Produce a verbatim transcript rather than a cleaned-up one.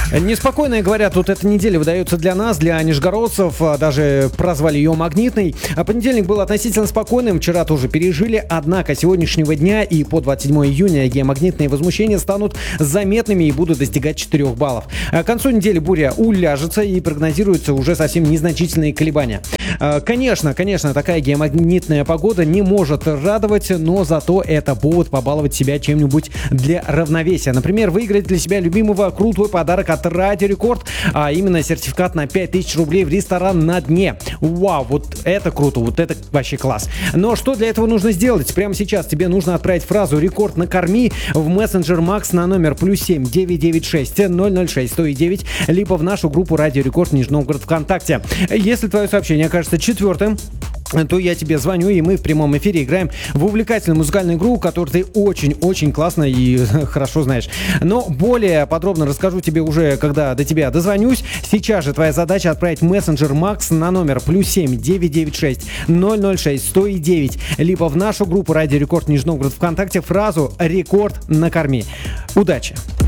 Неспокойная, говорят, тут эта неделя выдается для нас, для нижегородцев. Даже прозвали ее магнитной. А понедельник был относительно спокойным. Вчера тоже пережили. Однако сегодняшнего дня и по двадцать седьмое июня геомагнитные возмущения станут заметными и будут достигать четырех баллов. А к концу недели буря уляжется и прогнозируются уже совсем незначительные колебания. Конечно, конечно, такая геомагнитная погода не может радовать, но зато это повод побаловать себя чем-нибудь для равновесия. Например, выиграть для себя любимого крутой подарок от Радио Рекорд, а именно сертификат на пять тысяч рублей в ресторан «На дне». Вау, вот это круто, вот это вообще класс. Но что для этого нужно сделать? Прямо сейчас тебе нужно отправить фразу «Рекорд накорми» в мессенджер Макс на номер плюс семь девятьсот девяносто шесть ноль ноль шесть сто девять, либо в нашу группу Радио Рекорд Нижний Новгород ВКонтакте. Если твое сообщение окажется четвертым, то я тебе звоню, и мы в прямом эфире играем в увлекательную музыкальную игру, которую ты очень-очень классно и хорошо знаешь. Но более подробно расскажу тебе уже, когда до тебя дозвонюсь. Сейчас же твоя задача отправить мессенджер Макс на номер плюс семь девятьсот девяносто шесть ноль ноль шесть сто девять, либо в нашу группу Радио Рекорд Нижний Новгород ВКонтакте фразу «Рекорд накорми». Удачи!